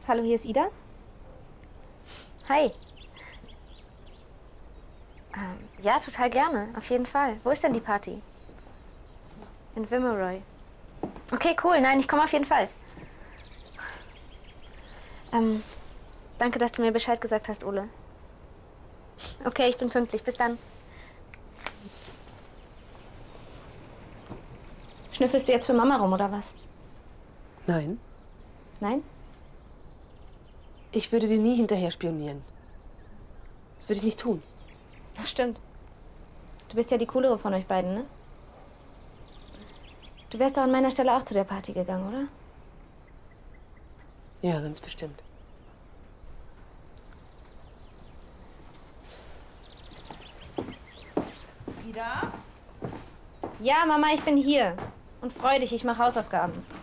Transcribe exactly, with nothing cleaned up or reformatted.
Hallo, hier ist Ida. Hi. Ähm, ja, total gerne. Auf jeden Fall. Wo ist denn die Party? In Wimereux. Okay, cool. Nein, ich komme auf jeden Fall. Ähm, danke, dass du mir Bescheid gesagt hast, Ole. Okay, ich bin pünktlich. Bis dann. Schnüffelst du jetzt für Mama rum, oder was? Nein. Nein? Ich würde dir nie hinterher spionieren. Das würde ich nicht tun. Ach, stimmt. Du bist ja die coolere von euch beiden, ne? Du wärst doch an meiner Stelle auch zu der Party gegangen, oder? Ja, ganz bestimmt. Ida? Ja, Mama, ich bin hier. Und freu dich, ich mache Hausaufgaben.